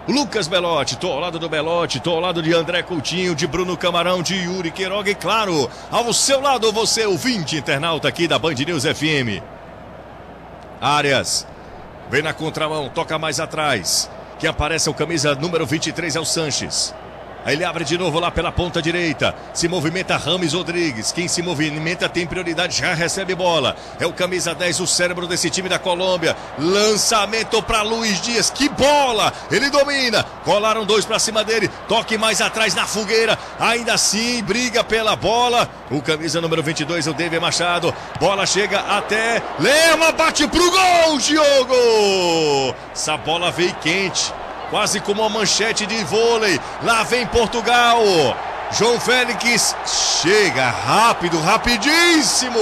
Lucas Belotti, tô ao lado do Belotti, tô ao lado de André Coutinho, de Bruno Camarão, de Yuri Queiroga e, claro, ao seu lado você, ouvinte internauta aqui da Band News FM. Arias, vem na contramão, toca mais atrás. Quem aparece é o camisa número 23, é o Sanches. Aí ele abre de novo lá pela ponta direita. Se movimenta Rames Rodrigues. Quem se movimenta tem prioridade, já recebe bola. É o camisa 10, o cérebro desse time da Colômbia. Lançamento para Luiz Dias. Que bola! Ele domina. Colaram dois para cima dele. Toque mais atrás na fogueira. Ainda assim, briga pela bola. O camisa número 22, o David Machado. Bola chega até Lema, bate pro gol, Diogo! Essa bola veio quente. Quase como uma manchete de vôlei. Lá vem Portugal. João Félix chega rápido, rapidíssimo.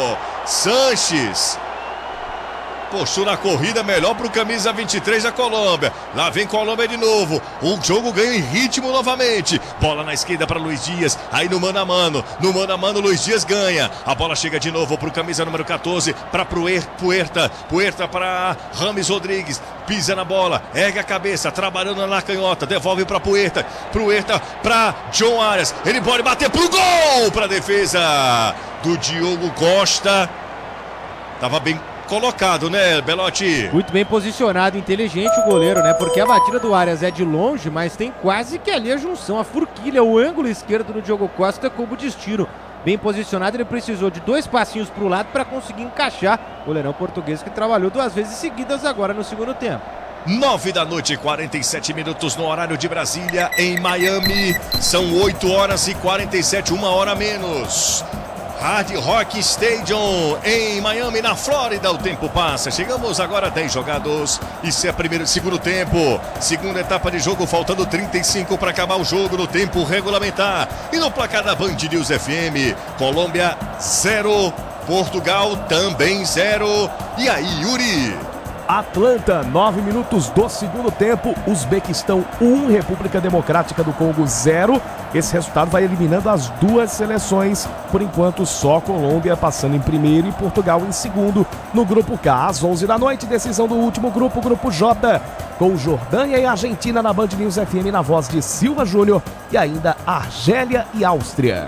Sanches. Postura a corrida melhor para o camisa 23 da Colômbia. Lá vem Colômbia de novo. O jogo ganha em ritmo novamente. Bola na esquerda para Luiz Dias. Aí no mano a mano. No mano a mano, Luiz Dias ganha. A bola chega de novo para o camisa número 14. Para Puerta. Puerta para Rames Rodrigues. Pisa na bola. Ergue a cabeça. Trabalhando na canhota. Devolve para Puerta. Puerta para John Arias. Ele pode bater pro gol. Para a defesa do Diogo Costa. Tava bem colocado, né, Belotti? Muito bem posicionado, inteligente o goleiro, né? Porque a batida do Arias é de longe, mas tem quase que ali a junção, a forquilha, o ângulo esquerdo do Diogo Costa como destino. Bem posicionado, ele precisou de dois passinhos para o lado para conseguir encaixar o goleirão português que trabalhou duas vezes seguidas agora no segundo tempo. 9 da noite, 47 minutos no horário de Brasília, em Miami. São 8 horas e 47, uma hora a menos. Hard Rock Stadium em Miami, na Flórida. O tempo passa. Chegamos agora a 10 jogados. Isso é segundo tempo. Segunda etapa de jogo, faltando 35 para acabar o jogo no tempo regulamentar. E no placar da Band News FM, Colômbia 0, Portugal também 0. E aí, Yuri? Atlanta, 9 minutos do segundo tempo, Uzbequistão 1, República Democrática do Congo 0. Esse resultado vai eliminando as duas seleções. Por enquanto, só Colômbia passando em primeiro e Portugal em segundo no grupo K. Às 11 da noite, decisão do último grupo, grupo J, com Jordânia e Argentina na Band News FM na voz de Silva Júnior e ainda Argélia e Áustria.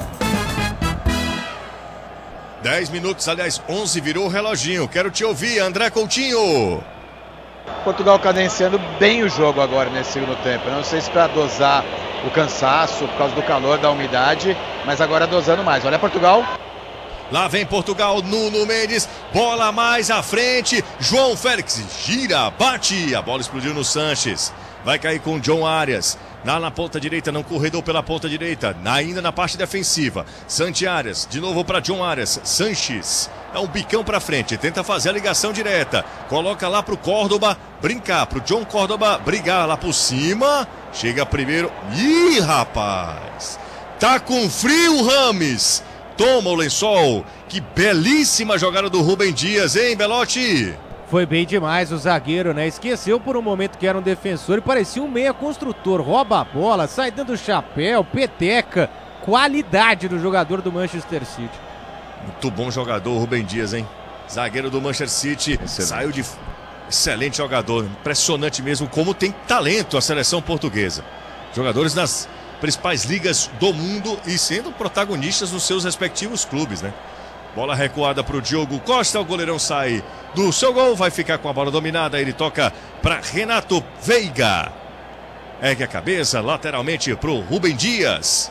10 minutos, aliás, 11 virou o reloginho. Quero te ouvir, André Coutinho. Portugal cadenciando bem o jogo agora nesse segundo tempo. Não sei se para dosar o cansaço por causa do calor, da umidade, mas agora dosando mais. Olha Portugal. Lá vem Portugal, Nuno Mendes, bola mais à frente, João Félix gira, bate, a bola explodiu no Sanches. Vai cair com John Arias. Lá na ponta direita, não corredor pela ponta direita, ainda na parte defensiva. Santi Arias, de novo para John Arias. Sanches, dá um bicão para frente, tenta fazer a ligação direta. Coloca lá pro Córdoba brincar, pro John Córdoba brigar lá por cima. Chega primeiro. Ih, rapaz! Tá com frio, Rames. Toma o lençol. Que belíssima jogada do Rubem Dias, hein, Belotti? Foi bem demais o zagueiro, né? Esqueceu por um momento que era um defensor e parecia um meia construtor. Rouba a bola, sai dando chapéu, peteca. Qualidade do jogador do Manchester City. Muito bom jogador, Rubem Dias, hein? Zagueiro do Manchester City. Excelente. Saiu de excelente jogador. Impressionante mesmo como tem talento a seleção portuguesa. Jogadores nas principais ligas do mundo e sendo protagonistas nos seus respectivos clubes, né? Bola recuada para o Diogo Costa, o goleirão sai do seu gol, vai ficar com a bola dominada, ele toca para Renato Veiga. Ergue a cabeça lateralmente para o Rubem Dias.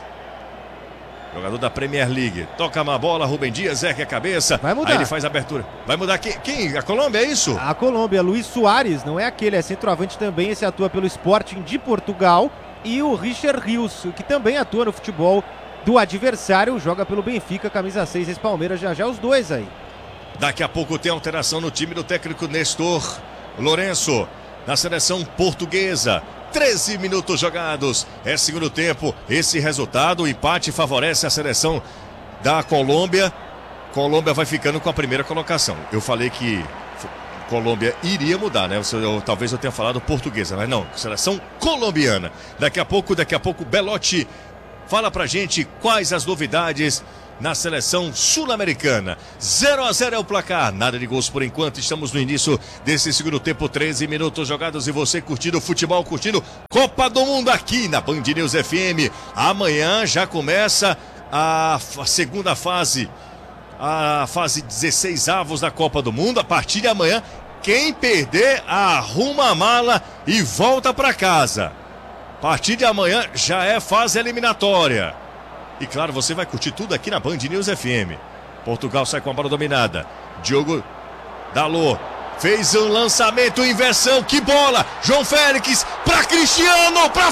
Jogador da Premier League, toca uma bola, Rubem Dias ergue a cabeça. Vai mudar. Aí ele faz a abertura. Vai mudar quem? A Colômbia, é isso? A Colômbia, Luiz Soares, não é aquele, é centroavante também, esse atua pelo Sporting de Portugal. E o Richard Rios, que também atua no futebol do adversário, joga pelo Benfica, camisa 6, ex-Palmeiras, já os dois aí. Daqui a pouco tem alteração no time do técnico Nestor Lourenço, na seleção portuguesa. 13 minutos jogados, é segundo tempo. Esse resultado, o empate favorece a seleção da Colômbia. Colômbia vai ficando com a primeira colocação. Eu falei que Colômbia iria mudar, né? Talvez eu tenha falado portuguesa, mas não, seleção colombiana. Daqui a pouco, Belotti fala pra gente quais as novidades na seleção sul-americana. 0-0 é o placar, nada de gols por enquanto. Estamos no início desse segundo tempo, 13 minutos jogados e você curtindo o futebol, curtindo Copa do Mundo aqui na Band News FM. Amanhã já começa a segunda fase, a fase 16 avos da Copa do Mundo. A partir de amanhã, quem perder arruma a mala e volta para casa. A partir de amanhã já é fase eliminatória. E claro, você vai curtir tudo aqui na Band News FM. Portugal sai com a bola dominada. Diogo Dalot fez um lançamento, inversão, que bola! João Félix para Cristiano, para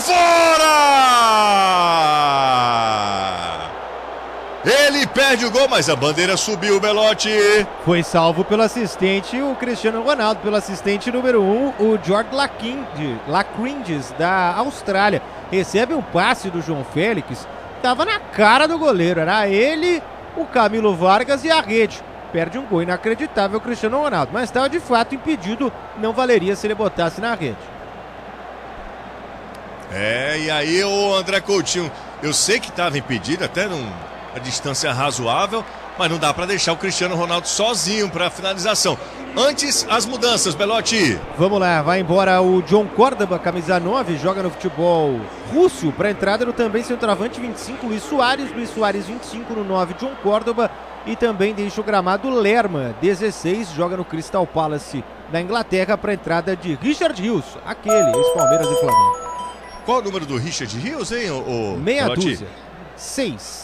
fora! Ele perde o gol, mas a bandeira subiu, Belotti. Foi salvo pelo assistente, o Cristiano Ronaldo, pelo assistente número 1, o George Lacringes, da Austrália. Recebe um passe do João Félix, estava na cara do goleiro, era ele, o Camilo Vargas e a rede. Perde um gol inacreditável o Cristiano Ronaldo, mas estava de fato impedido, não valeria se ele botasse na rede. E aí o André Coutinho, eu sei que estava impedido, até a distância razoável, mas não dá para deixar o Cristiano Ronaldo sozinho para a finalização. Antes, as mudanças, Belotti. Vamos lá, vai embora o John Córdoba, camisa 9, joga no futebol russo. Para a entrada do também centroavante 25, Luis Soares 25 no 9, John Córdoba. E também deixa o gramado Lerma, 16, joga no Crystal Palace da Inglaterra. Para a entrada de Richard Rios, aquele, ex-Palmeiras e Flamengo. Qual o número do Richard Rios, hein, meia Belotti? dúzia, 6.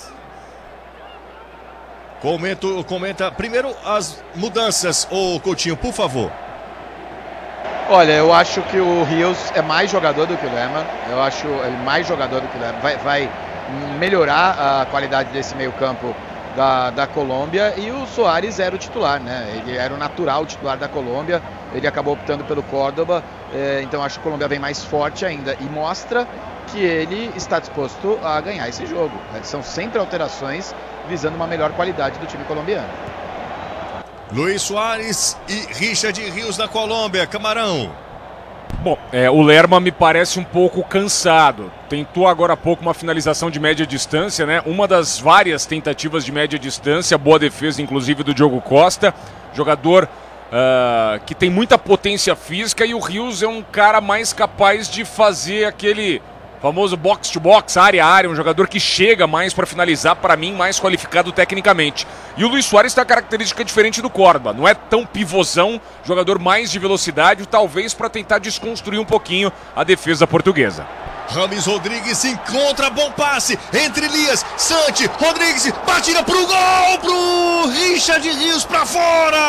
Comenta primeiro as mudanças, ô Coutinho, por favor. Olha, eu acho que o Rios é mais jogador do que o Lerma. Eu acho ele mais jogador do que o Lerma. Vai melhorar a qualidade desse meio-campo da Colômbia. E o Soares era o titular, né? Ele era o natural titular da Colômbia. Ele acabou optando pelo Córdoba. Então acho que a Colômbia vem mais forte ainda e mostra que ele está disposto a ganhar esse jogo. São sempre alterações visando uma melhor qualidade do time colombiano. Luis Soares e Richard Rios da Colômbia. Camarão. Bom, o Lerma me parece um pouco cansado. Tentou agora há pouco uma finalização de média distância, né? Uma das várias tentativas de média distância, boa defesa inclusive do Diogo Costa. Jogador que tem muita potência física, e o Rios é um cara mais capaz de fazer aquele famoso box to box, área a área, um jogador que chega mais para finalizar, para mim, mais qualificado tecnicamente. E o Luis Soares tem a característica diferente do Córdoba, não é tão pivôzão, jogador mais de velocidade, talvez para tentar desconstruir um pouquinho a defesa portuguesa. Rames Rodrigues encontra, bom passe entre Elias, Santi, Rodrigues, batida pro gol, pro Richard Rios para fora!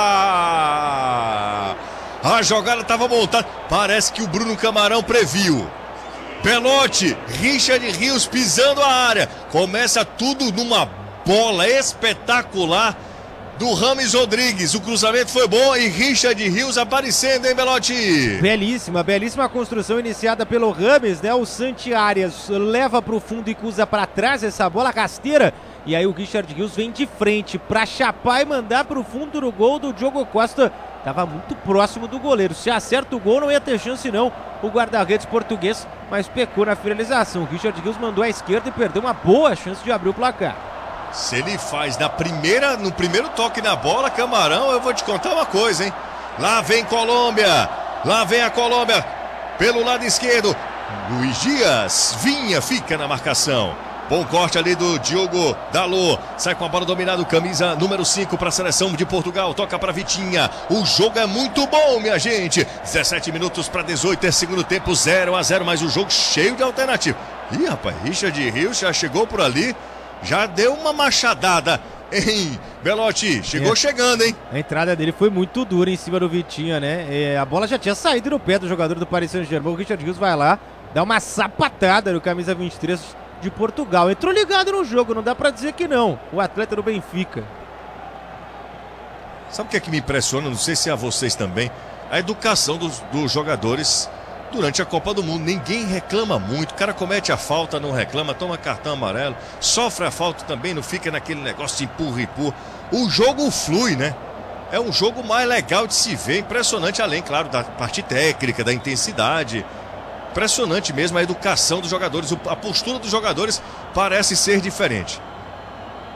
A jogada estava montada, parece que o Bruno Camarão previu. Belotti, Richard Rios pisando a área. Começa tudo numa bola espetacular do Rames Rodrigues. O cruzamento foi bom e Richard Rios aparecendo, hein, Belotti? Belíssima construção iniciada pelo Rames, né? O Santi Arias leva para o fundo e cruza para trás essa bola rasteira. E aí o Richard Rios vem de frente para chapar e mandar para o fundo do gol do Diogo Costa. Estava muito próximo do goleiro. Se acerta o gol, não ia ter chance não, o guarda-redes português, mas pecou na finalização. O Richard Rios mandou à esquerda e perdeu uma boa chance de abrir o placar. Se ele faz no primeiro toque na bola, Camarão, eu vou te contar uma coisa, hein? Lá vem Colômbia, lá vem a Colômbia, pelo lado esquerdo. Luiz Dias, Vinha fica na marcação. Bom corte ali do Diogo Dalot. Sai com a bola dominada, camisa número 5 para a seleção de Portugal. Toca para Vitinha. O jogo é muito bom, minha gente. 17 minutos para 18, é segundo tempo, 0-0, mas o jogo cheio de alternativa. Ih, rapaz, Richard Rios já chegou por ali, já deu uma machadada em Belotti. Chegou chegando, hein? A entrada dele foi muito dura em cima do Vitinha, né? A bola já tinha saído no pé do jogador do Paris Saint-Germain. O Richard Rios vai lá, dá uma sapatada no camisa 23 de Portugal. Entrou ligado no jogo, não dá pra dizer que não. O atleta do Benfica. Sabe o que é que me impressiona? Não sei se é a vocês também. A educação dos jogadores durante a Copa do Mundo. Ninguém reclama muito. O cara comete a falta, não reclama, toma cartão amarelo, sofre a falta também, não fica naquele negócio de empurra. O jogo flui, né? É um jogo mais legal de se ver. Impressionante, além, claro, da parte técnica, da intensidade. Impressionante mesmo a educação dos jogadores, a postura dos jogadores parece ser diferente.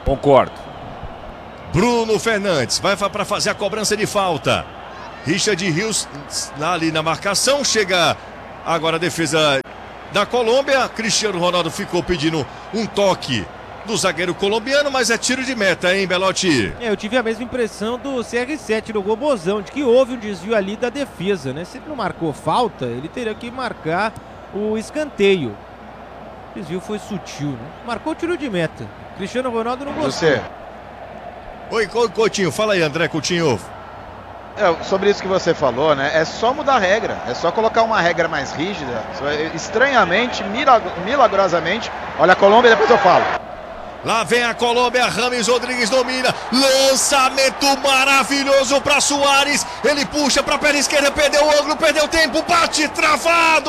Concordo. Bruno Fernandes vai para fazer a cobrança de falta. Richard Rios ali na marcação. Chega agora a defesa da Colômbia. Cristiano Ronaldo ficou pedindo um toque do zagueiro colombiano, mas é tiro de meta, hein, Belotti? Eu tive a mesma impressão do CR7 no Robozão, de que houve um desvio ali da defesa, né? Se ele não marcou falta, ele teria que marcar o escanteio. O desvio foi sutil, né? Marcou o tiro de meta. Cristiano Ronaldo não gostou. Você. Oi, Coutinho. Fala aí, André Coutinho. Sobre isso que você falou, né? É só mudar a regra. É só colocar uma regra mais rígida. Estranhamente, milagrosamente. Olha a Colômbia, depois eu falo. Lá vem a Colômbia, Rames Rodrigues domina, lançamento maravilhoso para Suárez, ele puxa para a perna esquerda, perdeu o ângulo, perdeu tempo, bate travado!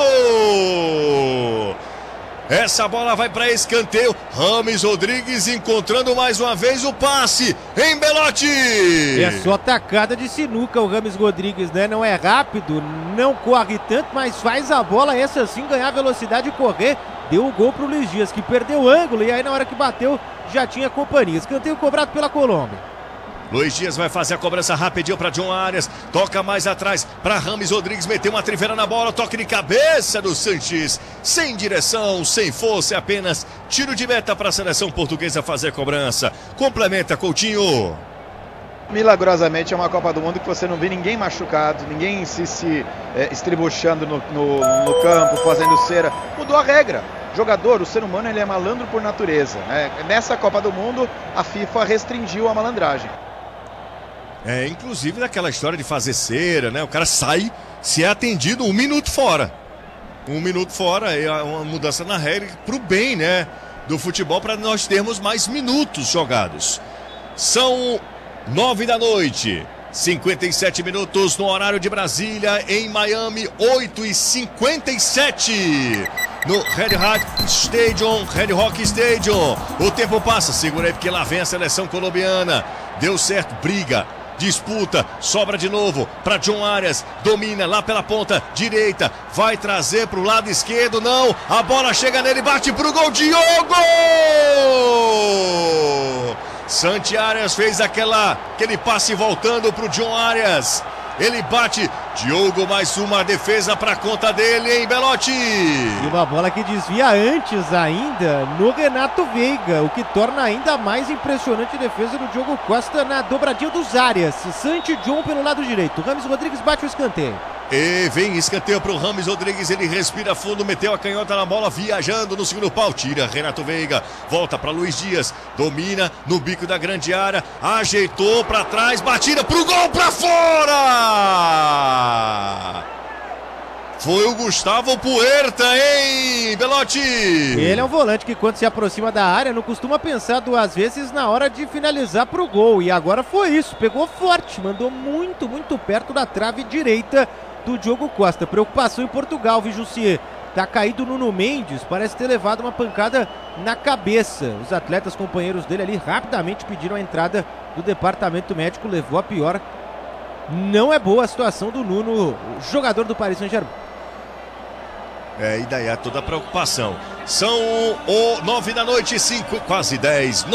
Essa bola vai para escanteio, Rames Rodrigues encontrando mais uma vez o passe, em Belotti! É só tacada de sinuca o Rames Rodrigues, né? Não é rápido, não corre tanto, mas faz a bola, essa sim, ganhar velocidade e correr. Deu o gol pro Luiz Dias, que perdeu o ângulo e aí na hora que bateu já tinha companhia. Escanteio cobrado pela Colômbia. Luiz Dias vai fazer a cobrança rapidinho para John Arias. Toca mais atrás para Rames Rodrigues. Meteu uma trivela na bola. Toque de cabeça do Sanches. Sem direção, sem força. É apenas tiro de meta para a seleção portuguesa fazer a cobrança. Complementa, Coutinho. Milagrosamente é uma Copa do Mundo que você não vê ninguém machucado, ninguém se estribuchando no campo, fazendo cera. Mudou a regra. Jogador, o ser humano, ele é malandro por natureza, né? Nessa Copa do Mundo, a FIFA restringiu a malandragem. Inclusive naquela história de fazer cera, né? O cara sai, se é atendido 1 minuto fora. 1 minuto fora é uma mudança na regra pro bem, né? Do futebol, para nós termos mais minutos jogados. São 9 da noite, 57 minutos no horário de Brasília, em Miami, 8h57 no Red Rock Stadium. O tempo passa, segura aí porque lá vem a seleção colombiana. Deu certo, briga, disputa, sobra de novo para John Arias, domina lá pela ponta direita, vai trazer para o lado esquerdo, não, a bola chega nele, bate pro gol, Diogo! Santi Arias fez aquele passe voltando pro John Arias. Ele bate, Diogo, mais uma defesa para conta dele, hein, Belotti? E uma bola que desvia antes ainda no Renato Veiga, o que torna ainda mais impressionante a defesa do Diogo Costa na dobradinha dos Arias. Santi John pelo lado direito, Rames Rodrigues bate o escanteio. E vem escanteio pro Rames Rodrigues, ele respira fundo, meteu a canhota na bola, viajando no segundo pau, tira Renato Veiga, volta para Luiz Dias, domina no bico da grande área, ajeitou para trás, batida pro gol, para fora! Foi o Gustavo Puerta, hein, Belotti? Ele é um volante que quando se aproxima da área não costuma pensar 2 vezes na hora de finalizar pro gol, e agora foi isso, pegou forte, mandou muito, muito perto da trave direita do Diogo Costa. Preocupação em Portugal, viu, Jussier? Tá caído Nuno Mendes, parece ter levado uma pancada na cabeça. Os atletas companheiros dele ali rapidamente pediram a entrada do departamento médico, levou a pior. Não é boa a situação do Nuno, jogador do Paris Saint-Germain. E daí é toda a preocupação. São 9 da noite, quase 10,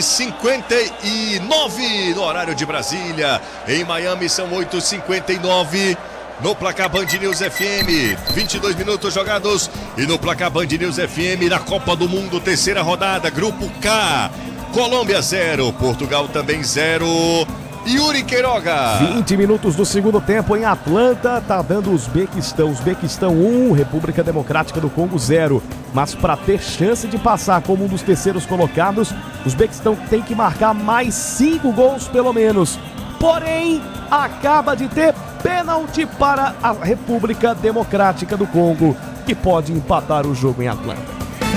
9h59 no horário de Brasília. Em Miami são 8h59. No placar Band News FM, 22 minutos jogados. E no placar Band News FM, na Copa do Mundo, terceira rodada, Grupo K. Colômbia 0, Portugal também 0. Yuri Queiroga. 20 minutos do segundo tempo em Atlanta, tá dando Uzbequistão 1, República Democrática do Congo 0. Mas para ter chance de passar como um dos terceiros colocados, o Uzbequistão tem que marcar mais 5 gols pelo menos. Porém, acaba de ter pênalti para a República Democrática do Congo, que pode empatar o jogo em Atlanta.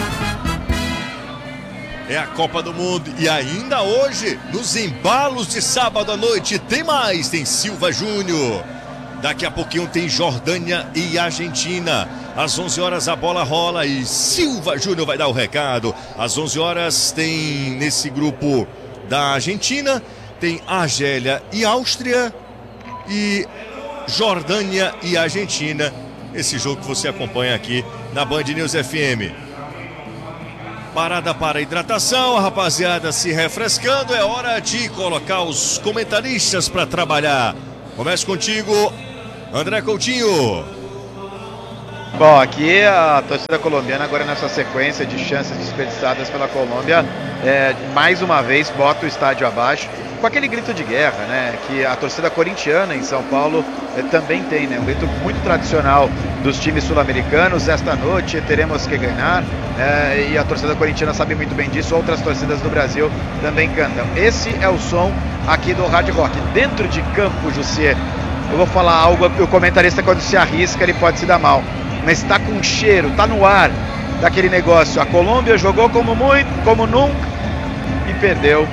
É a Copa do Mundo e ainda hoje, nos embalos de sábado à noite, tem mais, tem Silva Júnior. Daqui a pouquinho tem Jordânia e Argentina. Às 11 horas a bola rola e Silva Júnior vai dar o recado. Às 11 horas tem nesse grupo da Argentina, tem Argélia e Áustria e Jordânia e Argentina. Esse jogo que você acompanha aqui na Band News FM. Parada para hidratação, a rapaziada se refrescando, é hora de colocar os comentaristas para trabalhar. Começa contigo, André Coutinho. Bom, aqui a torcida colombiana agora nessa sequência de chances desperdiçadas pela Colômbia, mais uma vez bota o estádio abaixo, com aquele grito de guerra, né, que a torcida corintiana em São Paulo também tem, né, um grito muito tradicional dos times sul-americanos. Esta noite teremos que ganhar, e a torcida corintiana sabe muito bem disso, outras torcidas do Brasil também cantam. Esse é o som aqui do Hard Rock. Dentro de campo, Jussier, eu vou falar algo, o comentarista quando se arrisca ele pode se dar mal, mas está com cheiro, está no ar daquele negócio. A Colômbia jogou como nunca e perdeu.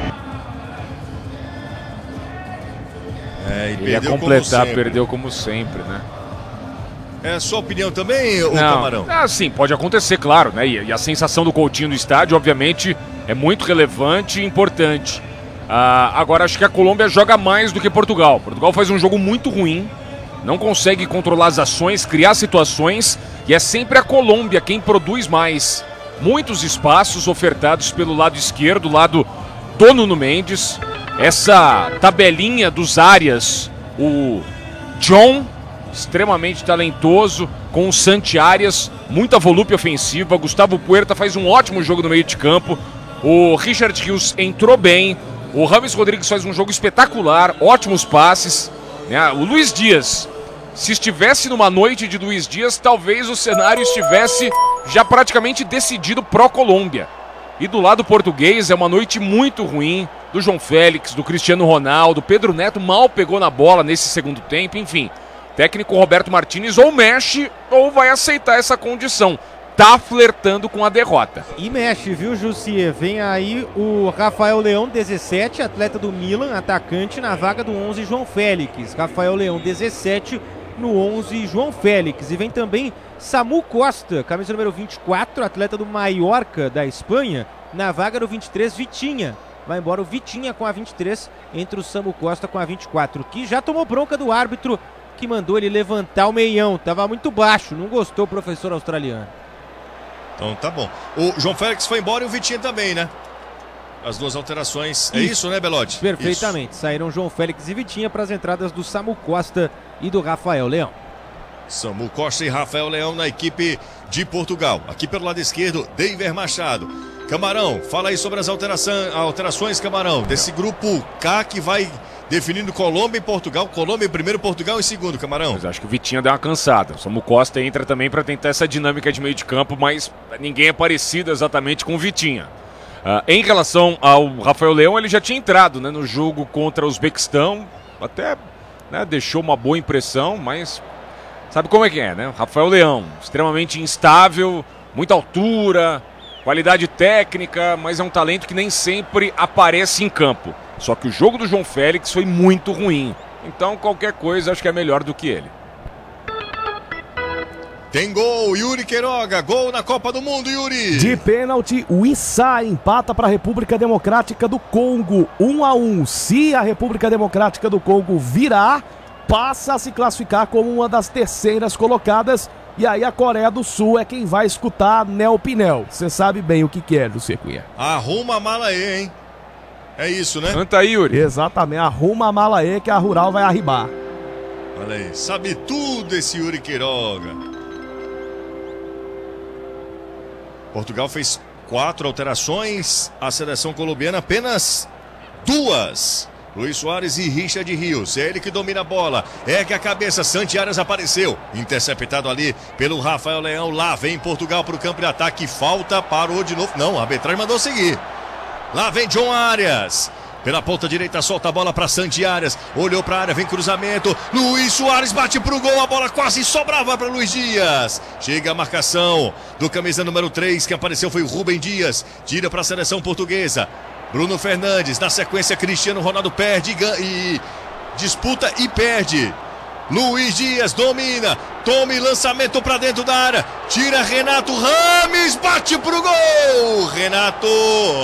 Ele ia completar, perdeu como sempre, né? É a sua opinião também, ô Camarão? Sim, pode acontecer, claro, né? E a sensação do Coutinho no estádio, obviamente, é muito relevante e importante. Agora, acho que a Colômbia joga mais do que Portugal. Portugal faz um jogo muito ruim, não consegue controlar as ações, criar situações, e é sempre a Colômbia quem produz mais. Muitos espaços ofertados pelo lado esquerdo, lado do Nuno Mendes. Essa tabelinha dos áreas, o John, extremamente talentoso, com o Santi Arias, muita volúpia ofensiva. Gustavo Puerta faz um ótimo jogo no meio de campo. O Richard Rios entrou bem. O James Rodrigues faz um jogo espetacular, ótimos passes. O Luiz Dias, se estivesse numa noite de Luiz Dias, talvez o cenário estivesse já praticamente decidido pró-Colômbia. E do lado português é uma noite muito ruim, do João Félix, do Cristiano Ronaldo. Pedro Neto mal pegou na bola nesse segundo tempo, enfim. Técnico Roberto Martínez ou mexe ou vai aceitar essa condição. Tá flertando com a derrota. E mexe, viu, Jussier? Vem aí o Rafael Leão, 17, atleta do Milan, atacante, na vaga do 11, João Félix. Rafael Leão, 17, no 11, João Félix. E vem também Samu Costa, camisa número 24, atleta do Mallorca, da Espanha, na vaga do 23, Vitinha. Vai embora o Vitinha com a 23, entre o Samu Costa com a 24, que já tomou bronca do árbitro, que mandou ele levantar o meião. Tava muito baixo, não gostou o professor australiano. Então tá bom. O João Félix foi embora e o Vitinha também, né? As duas alterações. É isso, né, Belotti? Perfeitamente. Isso. Saíram João Félix e Vitinha para as entradas do Samu Costa e do Rafael Leão. Samu Costa e Rafael Leão na equipe de Portugal. Aqui pelo lado esquerdo, Deiver Machado. Camarão, fala aí sobre as alterações, Camarão, desse grupo K que vai definindo Colômbia e Portugal. Colômbia em primeiro, Portugal em segundo, Camarão. Mas acho que o Vitinha deu uma cansada. O Samu Costa entra também para tentar essa dinâmica de meio de campo, mas ninguém é parecido exatamente com o Vitinha. Em relação ao Rafael Leão, ele já tinha entrado, né, no jogo contra o Uzbequistão, até, né, deixou uma boa impressão, mas sabe como é que é, né? Rafael Leão, extremamente instável, muita altura, qualidade técnica, mas é um talento que nem sempre aparece em campo. Só que o jogo do João Félix foi muito ruim. Então qualquer coisa acho que é melhor do que ele. Tem gol, Yuri Queiroga, gol na Copa do Mundo, Yuri. De pênalti, o Issa empata para a República Democrática do Congo, 1-1. Se a República Democrática do Congo virar, passa a se classificar como uma das terceiras colocadas. E aí a Coreia do Sul é quem vai escutar Nel Pinel. Você sabe bem o que quer, Luciano Cunha. Arruma a mala aí, hein? É isso, né? Canta aí, Yuri. Exatamente, arruma a mala aí que a Rural vai arribar. Olha aí, sabe tudo esse Yuri Queiroga. Portugal fez 4 alterações, a seleção colombiana apenas 2. Luiz Soares e Richard Rios, é ele que domina a bola, é que a cabeça, Santi Arias apareceu, interceptado ali pelo Rafael Leão. Lá vem Portugal para o campo de ataque, falta, parou de novo, não, a arbitragem mandou seguir. Lá vem John Arias, pela ponta direita solta a bola para Santi Arias, olhou para a área, vem cruzamento, Luiz Soares bate pro gol, a bola quase sobrava para Luiz Dias. Chega a marcação do camisa número 3, que apareceu foi o Rubem Dias, tira para a seleção portuguesa. Bruno Fernandes, na sequência Cristiano Ronaldo perde e disputa e perde. Luiz Dias domina, tome lançamento para dentro da área, tira Renato Rames, bate pro gol. Renato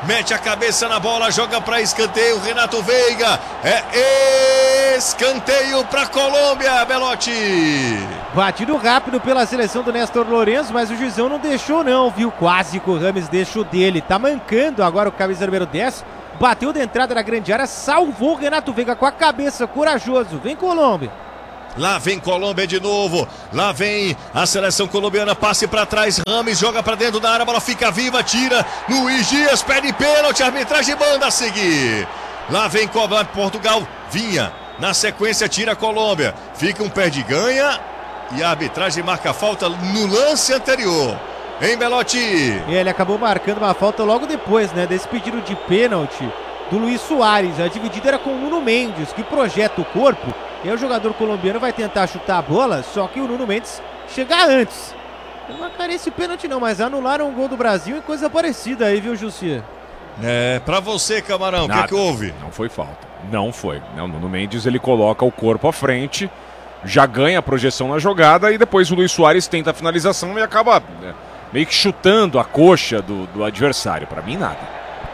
Mete a cabeça na bola, joga para escanteio, Renato Veiga. É escanteio para Colômbia, Belotti. Batido rápido pela seleção do Néstor Lourenço, mas o juizão não deixou não, viu? Quase que o Rames deixa o dele. Tá mancando agora o camisa número 10. Bateu de entrada na grande área, salvou o Renato Veiga com a cabeça, corajoso. Vem Colômbia. Lá vem Colômbia de novo, lá vem a seleção colombiana, passe para trás, Rames joga para dentro da área, a bola fica viva, tira, Luiz Dias pede pênalti, arbitragem manda a seguir. Lá vem Portugal, vinha, na sequência tira a Colômbia, fica um perde-ganha e a arbitragem marca a falta no lance anterior. Hein, Belotti? E ele acabou marcando uma falta logo depois, né, desse pedido de pênalti do Luiz Soares. A dividida era com o Nuno Mendes, que projeta o corpo. E aí o jogador colombiano vai tentar chutar a bola, só que o Nuno Mendes chega antes. Não marcaria esse pênalti não, mas anularam o gol do Brasil e coisa parecida aí, viu, Jussi? Pra você, Camarão, o que é que houve? Não foi falta, não foi. Não, o Nuno Mendes, ele coloca o corpo à frente, já ganha a projeção na jogada e depois o Luiz Soares tenta a finalização e acaba meio que chutando a coxa do adversário. Para mim, nada.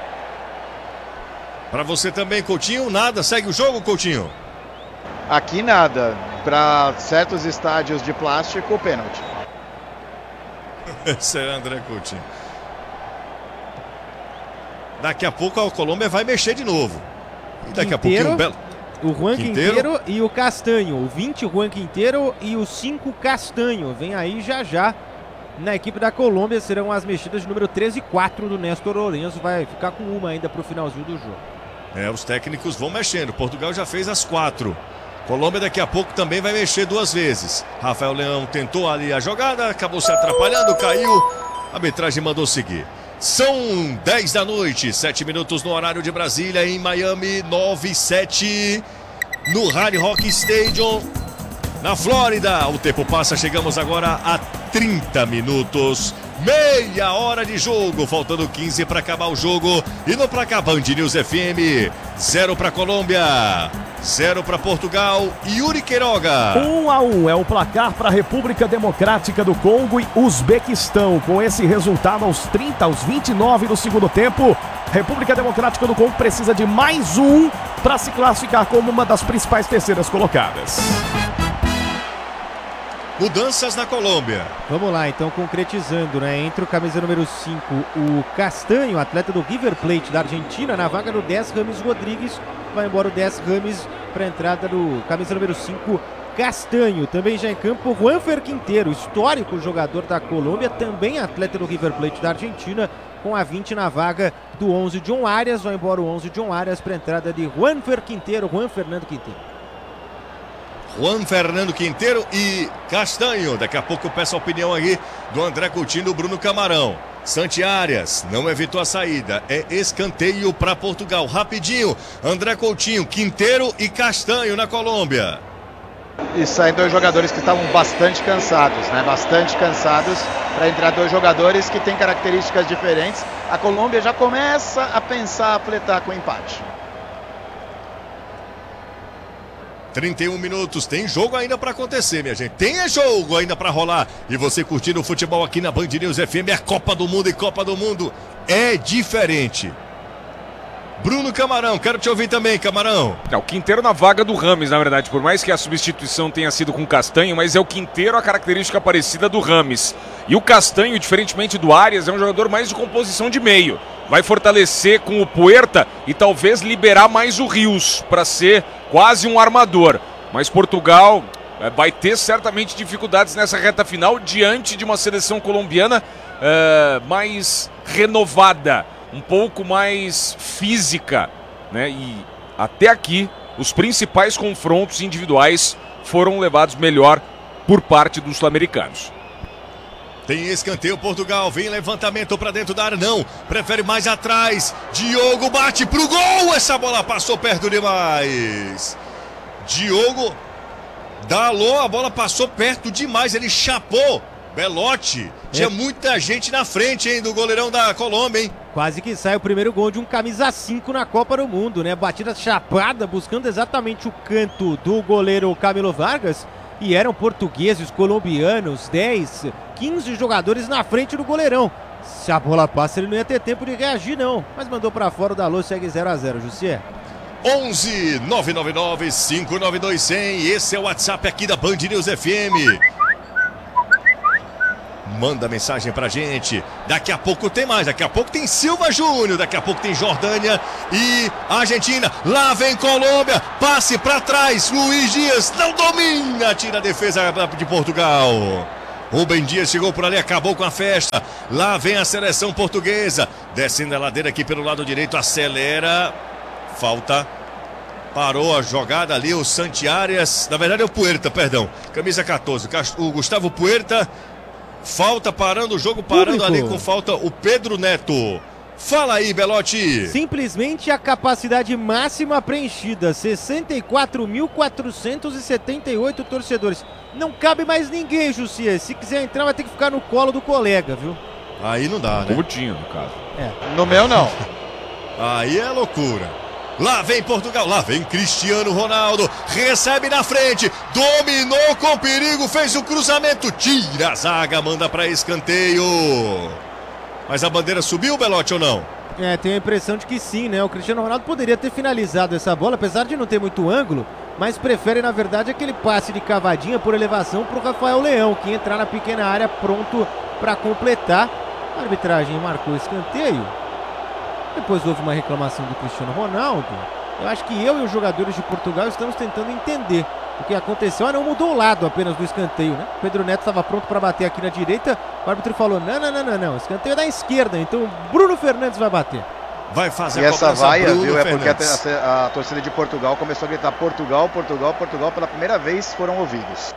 Para você também, Coutinho, nada. Segue o jogo, Coutinho. Aqui nada. Para certos estádios de plástico, pênalti. Esse é André Coutinho. Daqui a pouco a Colômbia vai mexer de novo. E daqui a pouquinho o Juan Quinteiro e o Castanho. O 20 Juan Quinteiro e o 5 Castanho. Vem aí já. Na equipe da Colômbia serão as mexidas de número 13 e 4 do Néstor Lourenço. Vai ficar com uma ainda para o finalzinho do jogo. Os técnicos vão mexendo. Portugal já fez as 4. Colômbia daqui a pouco também vai mexer 2 vezes. Rafael Leão tentou ali a jogada, acabou se atrapalhando, caiu. A arbitragem mandou seguir. São 10 da noite, 7 minutos no horário de Brasília, em Miami, 9-7, no Hard Rock Stadium, na Flórida. O tempo passa, chegamos agora a 30 minutos. Meia hora de jogo, faltando 15 para acabar o jogo. E no placar Band News FM, 0 para Colômbia, 0 para Portugal e Yuri Queiroga. 1-1 é o placar para a República Democrática do Congo e Uzbequistão. Com esse resultado aos 29 do segundo tempo, a República Democrática do Congo precisa de mais um para se classificar como uma das principais terceiras colocadas. Mudanças na Colômbia. Vamos lá, então, concretizando, né? Entre o camisa número 5, o Castanho, atleta do River Plate da Argentina, na vaga do 10, Rames Rodrigues. Vai embora o 10, Rames, para a entrada do camisa número 5, Castanho. Também já em campo, Juanfer Quinteiro, histórico jogador da Colômbia, também atleta do River Plate da Argentina, com a 20 na vaga do 11, John Arias. Vai embora o 11, John Arias, para a entrada de Juanfer Quinteiro, Juan Fernando Quinteiro. Juan Fernando Quinteiro e Castanho. Daqui a pouco eu peço a opinião aí do André Coutinho e do Bruno Camarão. Santi Arias não evitou a saída. É escanteio para Portugal. Rapidinho, André Coutinho, Quinteiro e Castanho na Colômbia. E saem 2 jogadores que estavam bastante cansados, né? Bastante cansados, para entrar 2 jogadores que têm características diferentes. A Colômbia já começa a pensar, a fletar com o empate. 31 minutos, tem jogo ainda para acontecer, minha gente. Tem jogo ainda para rolar. E você curtindo o futebol aqui na Band News FM, é Copa do Mundo, e Copa do Mundo é diferente. Bruno Camarão, quero te ouvir também, Camarão. O Quinteiro na vaga do Rames, na verdade, por mais que a substituição tenha sido com Castanho, mas é o Quinteiro a característica parecida do Rames. E o Castanho, diferentemente do Arias, é um jogador mais de composição de meio. Vai fortalecer com o Puerta e talvez liberar mais o Rios para ser quase um armador. Mas Portugal vai ter certamente dificuldades nessa reta final diante de uma seleção colombiana mais renovada, um pouco mais física, né? E até aqui os principais confrontos individuais foram levados melhor por parte dos sul-americanos. Tem escanteio, Portugal, vem levantamento para dentro da área, não, prefere mais atrás, Diogo bate pro gol, essa bola passou perto demais. Diogo Dalot, a bola passou perto demais, ele chapou, Belotti, tinha muita gente na frente, hein, do goleirão da Colômbia, hein. Quase que sai o primeiro gol de um camisa 5 na Copa do Mundo, né, batida chapada, buscando exatamente o canto do goleiro Camilo Vargas, e eram portugueses, colombianos, 10, 15 jogadores na frente do goleirão. Se a bola passa, ele não ia ter tempo de reagir, não. Mas mandou pra fora, o Dalot segue 0-0, Jussier. 11 999 592 100. Esse é o WhatsApp aqui da Band News FM. Manda mensagem pra gente. Daqui a pouco tem mais. Daqui a pouco tem Silva Júnior. Daqui a pouco tem Jordânia e Argentina. Lá vem Colômbia. Passe pra trás. Luiz Dias não domina. Tira a defesa de Portugal. Rubem Dias chegou por ali, acabou com a festa. Lá vem a seleção portuguesa. Descendo a ladeira aqui pelo lado direito. Acelera. Falta. Parou a jogada ali o Santiarias. Na verdade é o Puerta, perdão. Camisa 14. O Gustavo Puerta. Falta parando o jogo, parando ali com falta o Pedro Neto. Fala aí, Belotti. Simplesmente a capacidade máxima preenchida. 64.478 torcedores. Não cabe mais ninguém, Jussier. Se quiser entrar, vai ter que ficar no colo do colega, viu? Aí não dá, né? Coutinho, no caso. No meu, não. Aí é loucura. Lá vem Portugal, lá vem Cristiano Ronaldo, recebe na frente, dominou com perigo, fez o cruzamento, tira a zaga, manda para escanteio. Mas a bandeira subiu, Belotti, ou não? Tenho a impressão de que sim, né? O Cristiano Ronaldo poderia ter finalizado essa bola, apesar de não ter muito ângulo, mas prefere, na verdade, aquele passe de cavadinha por elevação para o Rafael Leão, que entrar na pequena área pronto para completar. A arbitragem marcou escanteio. Depois houve uma reclamação do Cristiano Ronaldo. Eu acho que eu e os jogadores de Portugal estamos tentando entender o que aconteceu. Não mudou o lado apenas do escanteio, né? O Pedro Neto estava pronto para bater aqui na direita. O árbitro falou, não. Escanteio é da esquerda, então Bruno Fernandes vai bater. Vai fazer e essa vaia, Bruno viu, Fernandes. É porque a torcida de Portugal começou a gritar Portugal. Pela primeira vez foram ouvidos.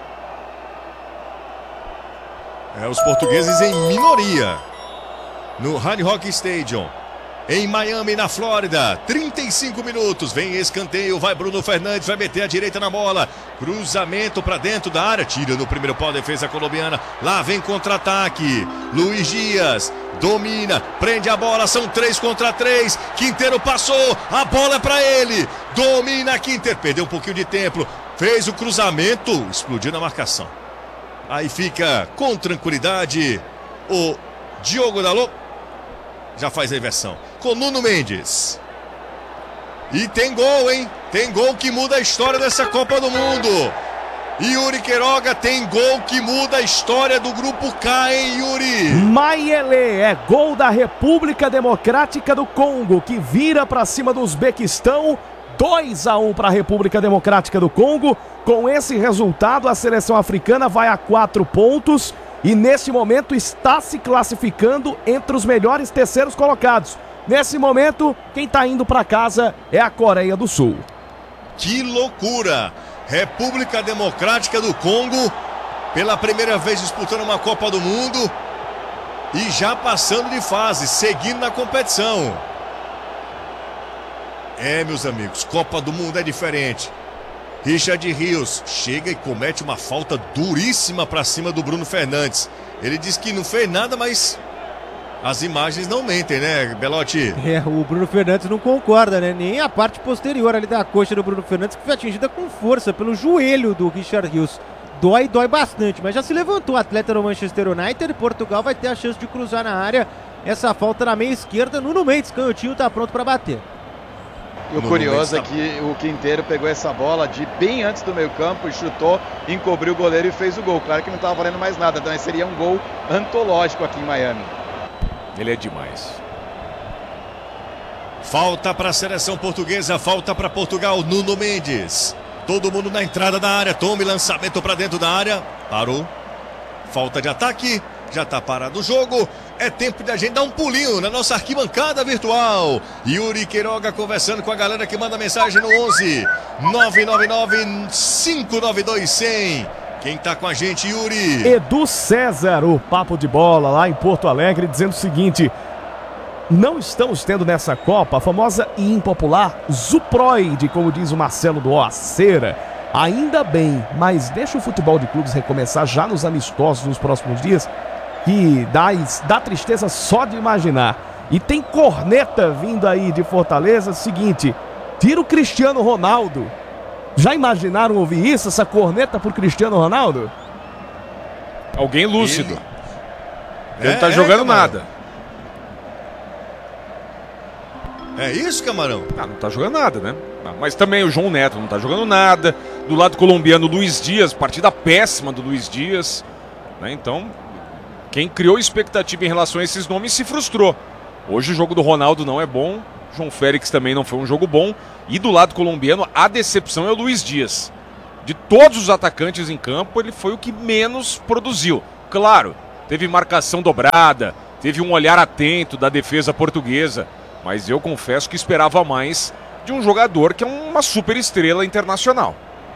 Os portugueses em minoria no Hard Rock Stadium. Em Miami, na Flórida, 35 minutos, vem escanteio, vai Bruno Fernandes, vai meter a direita na bola, cruzamento para dentro da área, tira no primeiro pau a defesa colombiana, lá vem contra-ataque, Luiz Dias, domina, prende a bola, são 3 contra 3, Quinteiro passou, a bola é para ele, domina Quinteiro, perdeu um pouquinho de tempo, fez o cruzamento, explodiu na marcação, aí fica com tranquilidade o Diogo Dalot. Já faz a inversão com Nuno Mendes. E tem gol, hein? Tem gol que muda a história dessa Copa do Mundo. Yuri Queiroga tem gol que muda a história do grupo K, hein, Yuri? Mayele, é gol da República Democrática do Congo, que vira para cima do Uzbequistão. 2-1 para a República Democrática do Congo. Com esse resultado, a seleção africana vai a 4 pontos. E nesse momento está se classificando entre os melhores terceiros colocados. Nesse momento, quem está indo para casa é a Coreia do Sul. Que loucura! República Democrática do Congo, pela primeira vez disputando uma Copa do Mundo e já passando de fase, seguindo na competição. Meus amigos, Copa do Mundo é diferente. Richard Rios chega e comete uma falta duríssima para cima do Bruno Fernandes. Ele diz que não fez nada, mas as imagens não mentem, né, Belotti? O Bruno Fernandes não concorda, né? Nem a parte posterior ali da coxa do Bruno Fernandes, que foi atingida com força pelo joelho do Richard Rios. Dói bastante, mas já se levantou o atleta do Manchester United. Portugal vai ter a chance de cruzar na área. Essa falta na meia esquerda, Nuno Mendes, canhotinho, tá pronto para bater. E o curioso é que o Quinteiro pegou essa bola de bem antes do meio campo, chutou, encobriu o goleiro e fez o gol. Claro que não estava valendo mais nada, então seria um gol antológico aqui em Miami. Ele é demais. Falta para a seleção portuguesa, falta para Portugal, Nuno Mendes. Todo mundo na entrada da área, tome lançamento para dentro da área. Parou. Falta de ataque, já está parado o jogo. É tempo de a gente dar um pulinho na nossa arquibancada virtual. Yuri Queiroga conversando com a galera que manda mensagem no 11 999 592 100. Quem tá com a gente, Yuri? Edu César, o Papo de Bola lá em Porto Alegre, dizendo o seguinte: não estamos tendo nessa Copa a famosa e impopular Zuproide, como diz o Marcelo do Oaceira. Ainda bem, mas deixa o futebol de clubes recomeçar já nos amistosos nos próximos dias, que dá tristeza só de imaginar. E tem corneta vindo aí de Fortaleza. Seguinte, tira o Cristiano Ronaldo. Já imaginaram ouvir isso, essa corneta pro Cristiano Ronaldo? Alguém lúcido. Ele não tá jogando nada. É isso, Camarão? Não tá jogando nada, né? Mas também o João Neto não tá jogando nada. Do lado colombiano, Luiz Dias, partida péssima do Luiz Dias. Né? Então, quem criou expectativa em relação a esses nomes se frustrou. Hoje o jogo do Ronaldo não é bom. João Félix também não foi um jogo bom. E do lado colombiano, a decepção é o Luiz Dias. De todos os atacantes em campo, ele foi o que menos produziu. Claro, teve marcação dobrada, teve um olhar atento da defesa portuguesa. Mas eu confesso que esperava mais de um jogador que é uma super estrela internacional.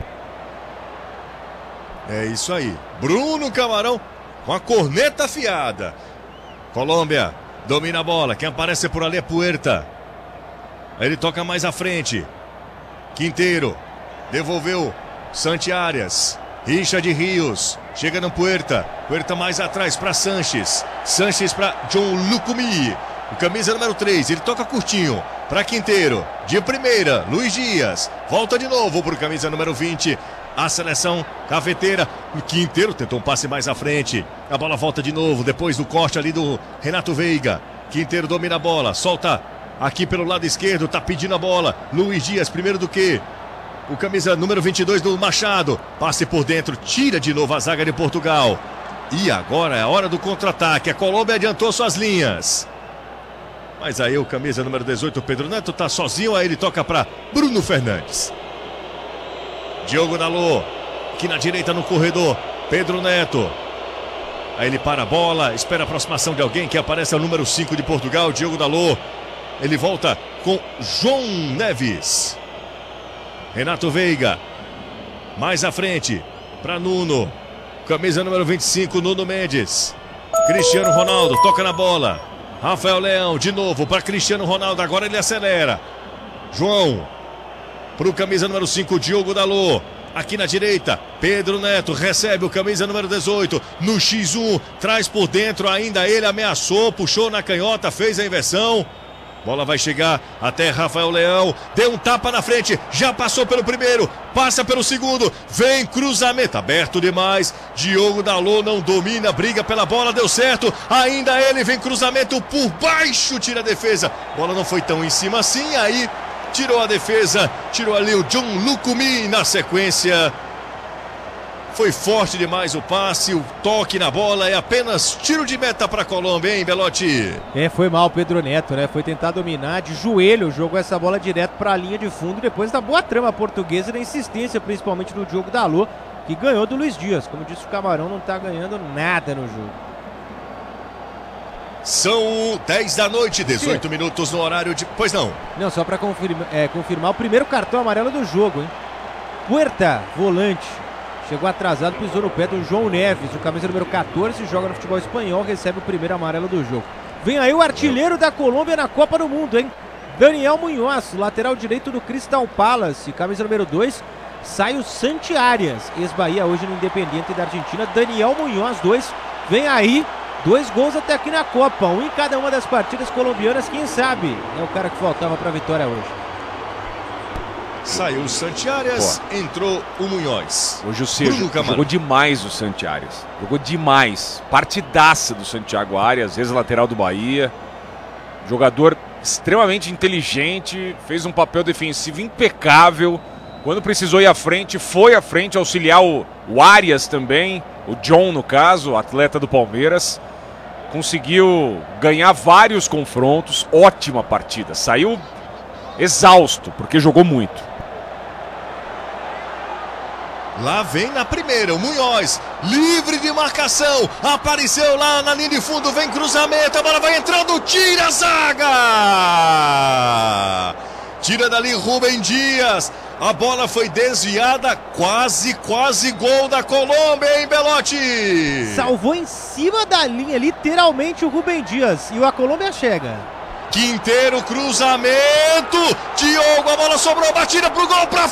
É isso aí. Bruno Camarão com a corneta afiada. Colômbia domina a bola. Quem aparece por ali é Puerta. Aí ele toca mais à frente. Quinteiro. Devolveu. Santi Arias. Richard Rios. Chega no Puerta. Puerta mais atrás para Sanches. Sanches para John Lucumi. O camisa número 3. Ele toca curtinho para Quinteiro. De primeira. Luiz Dias. Volta de novo para o camisa número 20. A seleção cafeteira. O Quinteiro tentou um passe mais à frente. A bola volta de novo. Depois do corte ali do Renato Veiga. Quinteiro domina a bola. Solta aqui pelo lado esquerdo. Tá pedindo a bola. Luiz Dias primeiro do que o camisa número 22 do Machado. Passe por dentro. Tira de novo a zaga de Portugal. E agora é a hora do contra-ataque. A Colômbia adiantou suas linhas. Mas aí o camisa número 18, Pedro Neto, tá sozinho. Aí ele toca para Bruno Fernandes. Diogo Dalot, aqui na direita no corredor, Pedro Neto. Aí ele para a bola, espera a aproximação de alguém, que aparece o número 5 de Portugal, Diogo Dalot. Ele volta com João Neves. Renato Veiga, mais à frente, para Nuno. Camisa número 25, Nuno Mendes. Cristiano Ronaldo, toca na bola. Rafael Leão, de novo para Cristiano Ronaldo, agora ele acelera. João. Para o camisa número 5, Diogo Dalot. Aqui na direita, Pedro Neto recebe o camisa número 18 no X1. Traz por dentro ainda ele, ameaçou, puxou na canhota, fez a inversão. Bola vai chegar até Rafael Leão. Deu um tapa na frente, já passou pelo primeiro, passa pelo segundo. Vem cruzamento, aberto demais. Diogo Dalot não domina, briga pela bola, deu certo. Ainda ele, vem cruzamento por baixo, tira a defesa. Bola não foi tão em cima assim, aí tirou a defesa, tirou ali o John Lucumi na sequência. Foi forte demais o passe, o toque na bola, é apenas tiro de meta para a Colômbia, hein, Belotti? Foi mal o Pedro Neto, né? Foi tentar dominar de joelho, jogou essa bola direto para a linha de fundo, depois da boa trama portuguesa e da insistência, principalmente do Diogo Dalot, que ganhou do Luiz Dias. Como disse o Camarão, não tá ganhando nada no jogo. São 10 da noite, 18 minutos no horário de... Pois não. Não, só para confirmar o primeiro cartão amarelo do jogo, hein? Puerta, volante. Chegou atrasado, pisou no pé do João Neves. O camisa número 14 joga no futebol espanhol, recebe o primeiro amarelo do jogo. Vem aí o artilheiro da Colômbia na Copa do Mundo, hein? Daniel Muñoz, lateral direito do Crystal Palace. Camisa número 2, sai o Santi Arias. Ex-Bahia hoje no Independiente da Argentina. Daniel Muñoz, 2. Vem aí. 2 gols até aqui na Copa, 1 em cada uma das partidas colombianas, quem sabe é o cara que faltava para a vitória hoje. Saiu o Santi Arias, entrou o Muñoz. Hoje o Sérgio jogou demais o Santi Arias, jogou demais, partidaça do Santiago Arias, ex-lateral do Bahia, jogador extremamente inteligente, fez um papel defensivo impecável, quando precisou ir à frente, foi à frente, auxiliar o Arias também, o John no caso, atleta do Palmeiras. Conseguiu ganhar vários confrontos, ótima partida, saiu exausto, porque jogou muito. Lá vem na primeira, o Muñoz, livre de marcação, apareceu lá na linha de fundo, vem cruzamento, a bola vai entrando, tira a zaga! Tira dali Rubem Dias, a bola foi desviada, quase gol da Colômbia, hein, Belotti? Salvou em cima da linha, literalmente, o Rubem Dias, e a Colômbia chega. Quinteiro, cruzamento, Diogo, a bola sobrou, batida pro gol, pra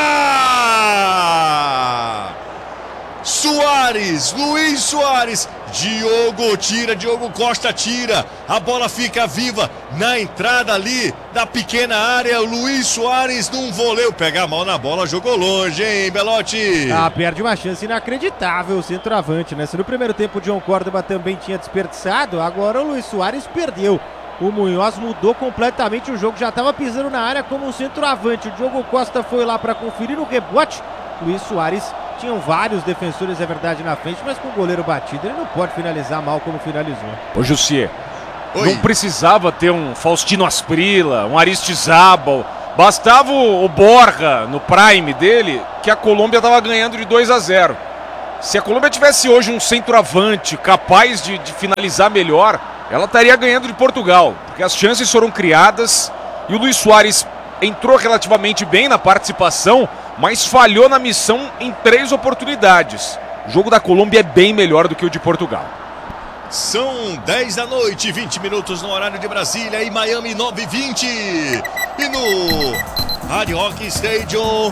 fora! Soares, Luiz Soares, Diogo Costa tira, a bola fica viva na entrada ali da pequena área, o Luiz Soares num voleio, pega a mão na bola, jogou longe, hein, Belotti? Perde uma chance inacreditável o centroavante, né? Se no primeiro tempo o John Córdoba também tinha desperdiçado, agora o Luiz Soares perdeu. O Munhoz mudou completamente o jogo, já estava pisando na área como um centroavante. O Diogo Costa foi lá para conferir o rebote. Luiz Soares tinham vários defensores, é verdade, na frente, mas com o goleiro batido, ele não pode finalizar mal como finalizou. Ô, Jussier, Oi. não precisava ter um Faustino Asprilla, um Aristizábal. Bastava o Borja no prime dele, que a Colômbia estava ganhando de 2-0. Se a Colômbia tivesse hoje um centroavante capaz de finalizar melhor, ela estaria ganhando de Portugal, porque as chances foram criadas e o Luiz Soares entrou relativamente bem na participação, mas falhou na missão em 3 oportunidades. O jogo da Colômbia é bem melhor do que o de Portugal. São 10 da noite, 20 minutos no horário de Brasília e Miami 9h20. E no Hard Rock Stadium,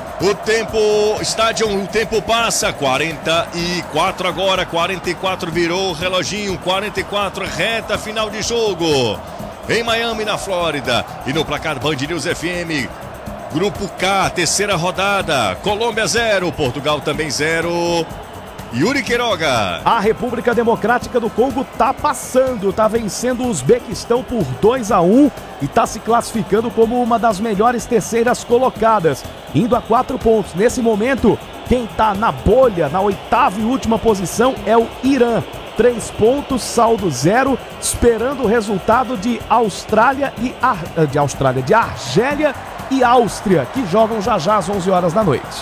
o tempo passa, 44 agora, 44 virou o reloginho, 44 reta final de jogo. Em Miami, na Flórida, e no placar Band News FM, Grupo K, terceira rodada, Colômbia 0, Portugal também 0. Yuri Queiroga. A República Democrática do Congo tá passando, tá vencendo o Uzbequistão por 2-1 e tá se classificando como uma das melhores terceiras colocadas, indo a 4 pontos. Nesse momento, quem tá na bolha, na 8ª e última posição é o Irã. 3 pontos, saldo 0, esperando o resultado de Argélia e Áustria, que jogam já às 11 horas da noite.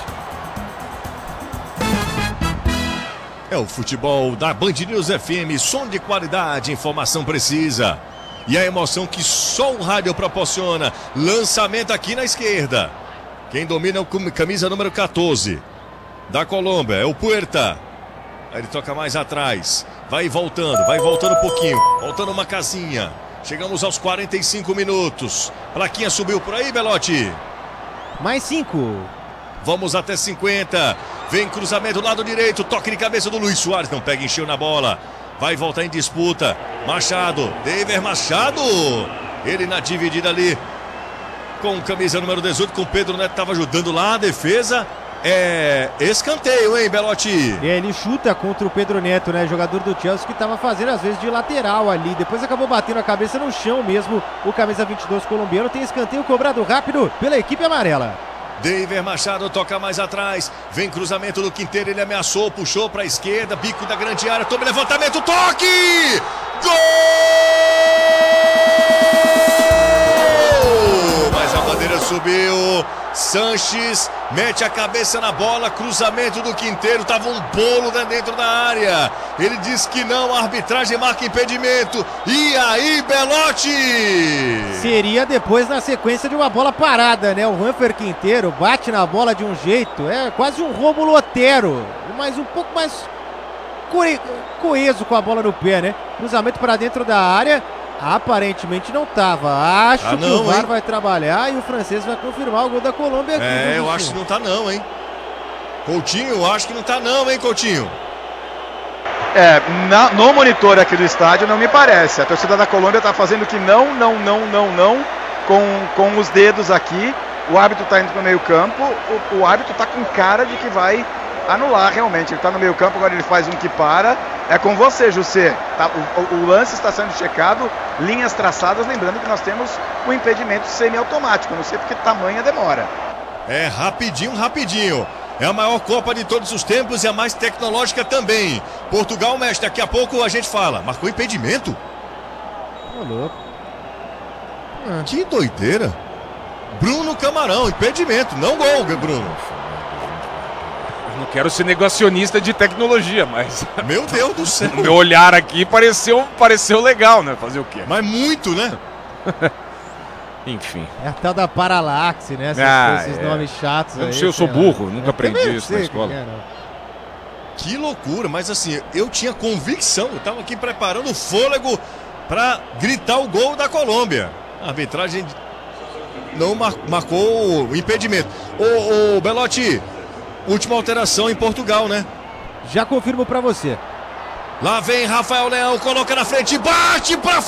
É o futebol da Band News FM, som de qualidade, informação precisa. E a emoção que só o rádio proporciona. Lançamento aqui na esquerda. Quem domina é o camisa número 14 da Colômbia, é o Puerta. Aí ele toca mais atrás. Vai voltando um pouquinho. Voltando uma casinha. Chegamos aos 45 minutos. Plaquinha subiu por aí, Belotti. Mais 5. Vamos até 50. Vem cruzamento lado direito. Toque de cabeça do Luiz Soares. Não pega, encheu na bola. Vai voltar em disputa. Machado. David Machado. Ele na dividida ali. Com camisa número 18. Com o Pedro Neto. Estava ajudando lá a defesa. É escanteio, hein, Belotti? E aí ele chuta contra o Pedro Neto, né? Jogador do Chelsea que estava fazendo às vezes de lateral ali. Depois acabou batendo a cabeça no chão mesmo. O camisa 22 colombiano tem escanteio cobrado rápido pela equipe amarela. David Machado toca mais atrás. Vem cruzamento do Quinteiro. Ele ameaçou, puxou para a esquerda. Bico da grande área. Toma levantamento. Toque! Gol! Mas a bandeira subiu. Sanches mete a cabeça na bola, cruzamento do Quinteiro, tava um bolo dentro da área. Ele diz que não, a arbitragem marca impedimento. E aí, Belotti? Seria depois na sequência de uma bola parada, né? O Juanfer Quinteiro bate na bola de um jeito, é quase um Rômulo Otero, mas um pouco mais coeso com a bola no pé, né? Cruzamento para dentro da área. Aparentemente não estava. Acho que o VAR vai trabalhar e o francês vai confirmar o gol da Colômbia aqui. Eu acho que não tá não, hein? Coutinho, acho que não tá não, hein, Coutinho? No monitor aqui do estádio não me parece. A torcida da Colômbia tá fazendo que não, com os dedos aqui. O árbitro tá indo pro meio campo. O árbitro tá com cara de que vai anular realmente. Ele tá no meio campo, agora ele faz um que para. É com você, José. Tá, o lance está sendo checado, linhas traçadas, lembrando que nós temos um impedimento semiautomático. Não sei porque tamanha demora. É rapidinho. É a maior Copa de todos os tempos e a mais tecnológica também. Portugal, mestre, daqui a pouco a gente fala. Marcou impedimento? Ô, louco. Que doideira. Bruno Camarão, impedimento, não gol, Bruno. Não quero ser negacionista de tecnologia, mas... Meu Deus do céu. Meu olhar aqui pareceu legal, né? Fazer o quê? Mas muito, né? Enfim. É a tal da paralaxe, né? Esses nomes chatos aí. Eu não sei, eu sou burro, nunca aprendi isso na escola. Que loucura, mas assim, eu tinha convicção, eu tava aqui preparando o fôlego para gritar o gol da Colômbia. A arbitragem não marcou o impedimento. Ô Belotti, última alteração em Portugal, né? Já confirmo para você. Lá vem Rafael Leão, coloca na frente, bate pra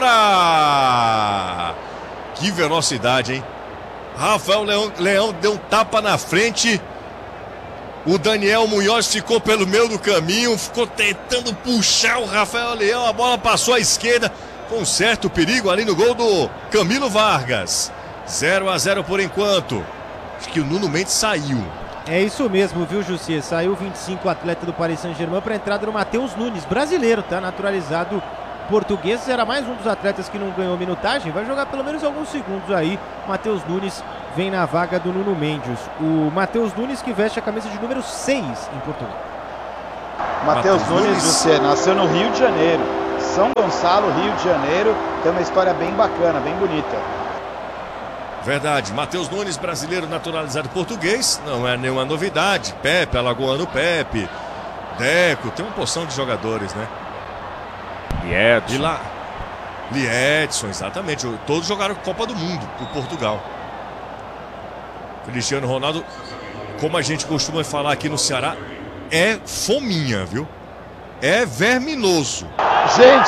fora! Que velocidade, hein? Rafael Leão deu um tapa na frente. O Daniel Munhoz ficou pelo meio do caminho, ficou tentando puxar o Rafael Leão. A bola passou à esquerda, com um certo perigo ali no gol do Camilo Vargas. 0-0 por enquanto. Acho que o Nuno Mendes saiu. É isso mesmo, viu, Jussier? Saiu 25, atleta do Paris Saint-Germain, para a entrada do Matheus Nunes, brasileiro, tá? Naturalizado português. Era mais um dos atletas que não ganhou minutagem. Vai jogar pelo menos alguns segundos aí. Matheus Nunes vem na vaga do Nuno Mendes. O Matheus Nunes que veste a camisa de número 6 em Portugal. Matheus Nunes, você nasceu no Rio de Janeiro. São Gonçalo, Rio de Janeiro. Tem uma história bem bacana, bem bonita. Verdade, Matheus Nunes, brasileiro naturalizado português, não é nenhuma novidade. Pepe, alagoano Pepe, Deco, tem uma porção de jogadores, né? Liedson. E lá, Liedson, exatamente, todos jogaram Copa do Mundo por Portugal. Cristiano Ronaldo, como a gente costuma falar aqui no Ceará, é fominha, viu? É verminoso. Gente.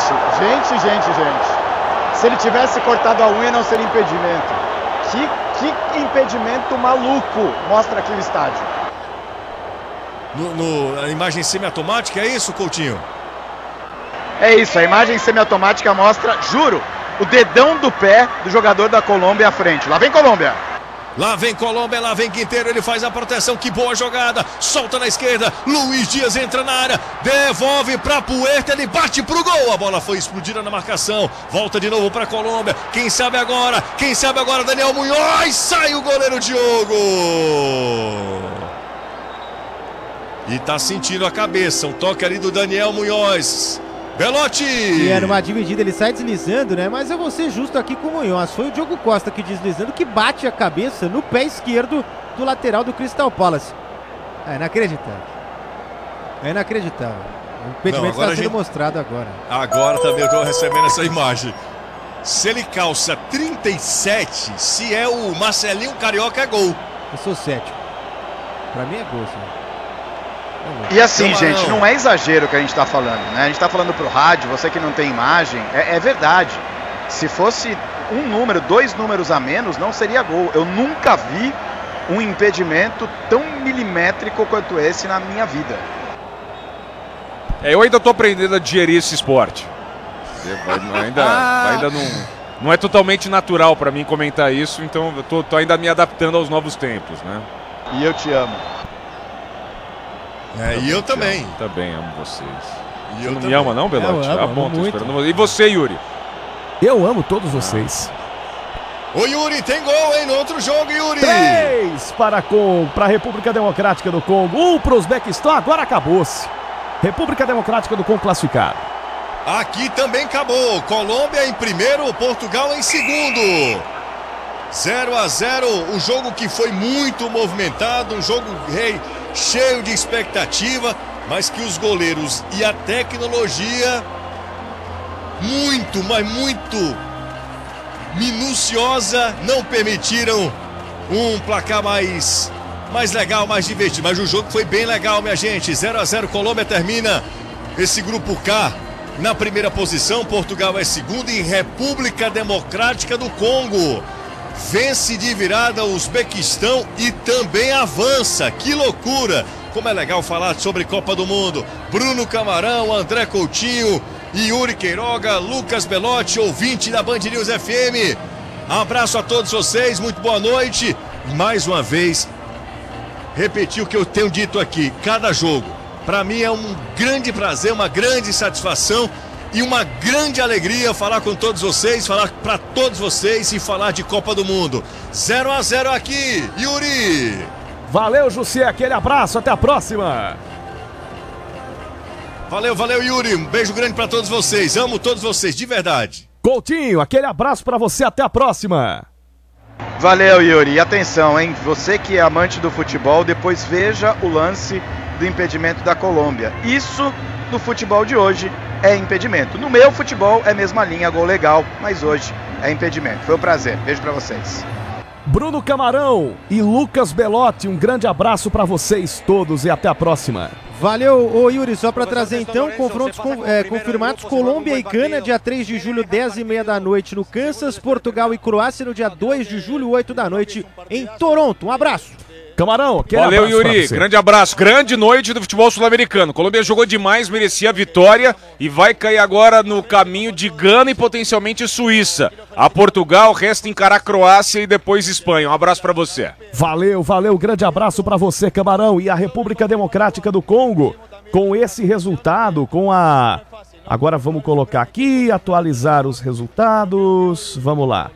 Se ele tivesse cortado a unha, não seria impedimento. Que impedimento maluco mostra aqui o estádio. A imagem semiautomática, é isso, Coutinho? É isso, a imagem semiautomática mostra, juro, o dedão do pé do jogador da Colômbia à frente. Lá vem Colômbia. Lá vem Colômbia, lá vem Quinteiro, ele faz a proteção, que boa jogada, solta na esquerda, Luiz Dias entra na área, devolve pra Puerta, ele bate pro gol, a bola foi explodida na marcação, volta de novo pra Colômbia, quem sabe agora, Daniel Munhoz, sai o goleiro Diogo! E tá sentindo a cabeça, um toque ali do Daniel Munhoz. Belotti! E era uma dividida, ele sai deslizando, né? Mas eu vou ser justo aqui com o Munhoz. Foi o Diogo Costa que deslizando, que bate a cabeça no pé esquerdo do lateral do Crystal Palace. É inacreditável. É inacreditável. O impedimento está sendo mostrado agora. Agora também eu tô recebendo essa imagem. Se ele calça 37, se é o Marcelinho Carioca, é gol. Eu sou cético. Pra mim é gol, sim. E assim, gente, não é exagero que a gente está falando, né? A gente está falando pro rádio, você que não tem imagem, é verdade. Se fosse um número, 2 números a menos, não seria gol. Eu nunca vi um impedimento tão milimétrico quanto esse na minha vida. Eu ainda tô aprendendo a digerir esse esporte. Ainda não é totalmente natural para mim comentar isso, então eu tô ainda me adaptando aos novos tempos, né? E eu te amo. E eu também. Também amo vocês. Você não também. me ama não, Belotti? Eu amo, Bom, tô muito. esperando você. E você, Yuri? Eu amo todos vocês. Ô Yuri, tem gol, hein? No outro jogo, Yuri! 3 para a República Democrática do Congo, 1 para o Uzbequistão, agora acabou-se. República Democrática do Congo classificado. Aqui também acabou. Colômbia em primeiro, Portugal em segundo. 0-0, um jogo que foi muito movimentado, um jogo cheio de expectativa, mas que os goleiros e a tecnologia muito minuciosa não permitiram um placar mais legal, mais divertido. Mas o jogo foi bem legal, minha gente. 0-0, Colômbia termina esse grupo K na primeira posição, Portugal é segundo e República Democrática do Congo vence de virada o Uzbequistão e também avança. Que loucura! Como é legal falar sobre Copa do Mundo. Bruno Camarão, André Coutinho, Yuri Queiroga, Lucas Belotti, ouvinte da Band News FM. Abraço a todos vocês, muito boa noite. Mais uma vez, repetir o que eu tenho dito aqui. Cada jogo, para mim é um grande prazer, uma grande satisfação e uma grande alegria falar com todos vocês, falar para todos vocês e falar de Copa do Mundo. 0-0 aqui, Yuri. Valeu, Jussier, aquele abraço, até a próxima. Valeu, Yuri. Um beijo grande para todos vocês. Amo todos vocês, de verdade. Coutinho, aquele abraço para você, até a próxima. Valeu, Yuri. E atenção, hein? Você que é amante do futebol, depois veja o lance do impedimento da Colômbia. Isso, no futebol de hoje, é impedimento. No meu futebol é mesma linha, gol legal, mas hoje é impedimento. Foi um prazer. Beijo para vocês. Bruno Camarão e Lucas Belotti, um grande abraço para vocês todos e até a próxima. Valeu, ô Yuri, só para trazer então, confrontos confirmados, Colômbia e Gana, dia 3 de julho, 10h30 da noite no Kansas, Portugal e Croácia no dia 2 de julho, 8 da noite em Toronto. Um abraço. Camarão, valeu, Yuri. Grande abraço. Grande noite do futebol sul-americano. Colômbia jogou demais, merecia a vitória e vai cair agora no caminho de Gana e potencialmente Suíça. A Portugal resta encarar Croácia e depois Espanha. Um abraço pra você. Valeu. Grande abraço pra você, Camarão. E a República Democrática do Congo, com esse resultado, Agora vamos colocar aqui, atualizar os resultados. Vamos lá.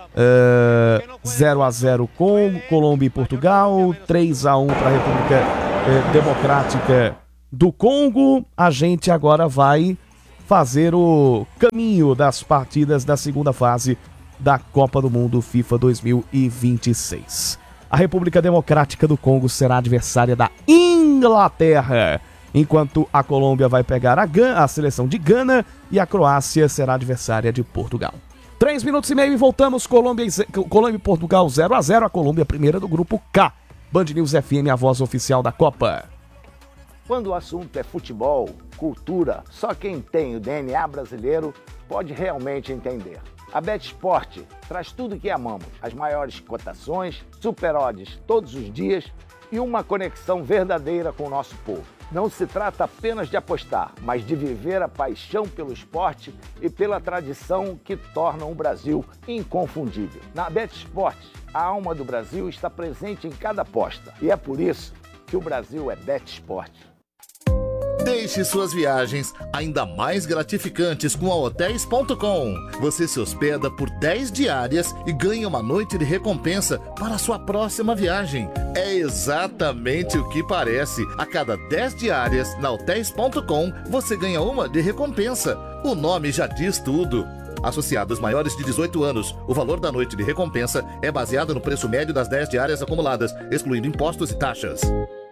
0-0 com Colômbia e Portugal, 3-1 para a República Democrática do Congo. A gente agora vai fazer o caminho das partidas da segunda fase da Copa do Mundo FIFA 2026. A República Democrática do Congo será adversária da Inglaterra, enquanto a Colômbia vai pegar a seleção de Gana e a Croácia será adversária de Portugal. 3 minutos e meio e voltamos. Colômbia e Portugal 0-0. A Colômbia primeira do grupo K. Band News FM, a voz oficial da Copa. Quando o assunto é futebol, cultura, só quem tem o DNA brasileiro pode realmente entender. A BetSport traz tudo o que amamos. As maiores cotações, super odds todos os dias e uma conexão verdadeira com o nosso povo. Não se trata apenas de apostar, mas de viver a paixão pelo esporte e pela tradição que tornam o Brasil inconfundível. Na BetSport, a alma do Brasil está presente em cada aposta. E é por isso que o Brasil é BetSport. Deixe suas viagens ainda mais gratificantes com a Hotels.com. Você se hospeda por 10 diárias e ganha uma noite de recompensa para a sua próxima viagem. É exatamente o que parece. A cada 10 diárias na Hotels.com, você ganha uma de recompensa. O nome já diz tudo. Associados maiores de 18 anos, o valor da noite de recompensa é baseado no preço médio das 10 diárias acumuladas, excluindo impostos e taxas.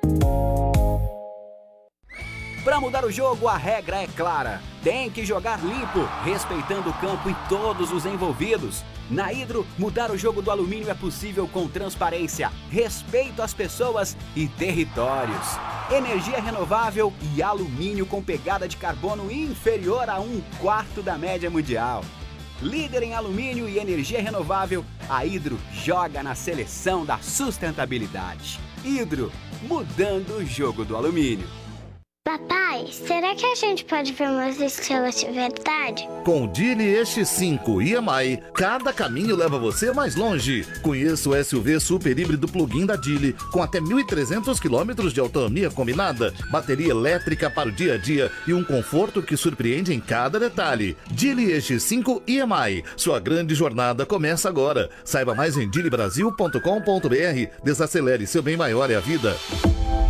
Para mudar o jogo, a regra é clara. Tem que jogar limpo, respeitando o campo e todos os envolvidos. Na Hidro, mudar o jogo do alumínio é possível com transparência, respeito às pessoas e territórios. Energia renovável e alumínio com pegada de carbono inferior a 1/4 da média mundial. Líder em alumínio e energia renovável, a Hidro joga na seleção da sustentabilidade. Hidro, mudando o jogo do alumínio. Papai, será que a gente pode ver umas estrelas de verdade? Com o Geely EX5 EMI, cada caminho leva você mais longe. Conheça o SUV super híbrido plug-in da Geely, com até 1.300 km de autonomia combinada, bateria elétrica para o dia a dia e um conforto que surpreende em cada detalhe. Geely EX5 EMI, sua grande jornada começa agora. Saiba mais em geelybrasil.com.br. Desacelere, seu bem maior é a vida.